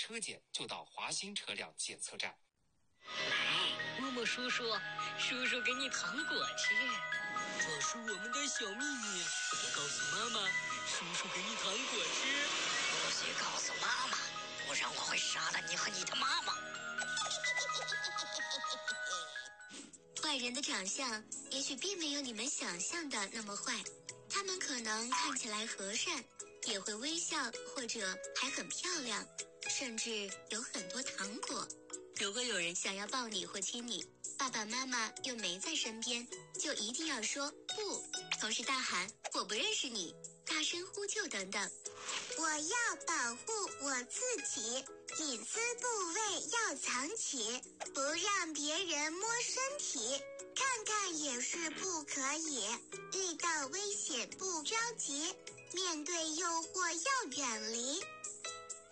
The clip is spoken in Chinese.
车检就到华兴车辆检测站。 来，默默叔叔，叔叔给你糖果吃。 这是我们的小秘密，别告诉妈妈。叔叔给你糖果吃， 不许告诉妈妈，不然我会杀了你和你的妈妈。 坏人的长相也许并没有你们想象的那么坏，他们可能看起来和善，也会微笑，或者还很漂亮，甚至有很多糖果。如果有人想要抱你或亲你，爸爸妈妈又没在身边，就一定要说不，同时大喊我不认识你，大声呼救等等。 我要保护我自己，隐私部位要藏起，不让别人摸身体，看看也是不可以。遇到危险不着急，面对诱惑要远离，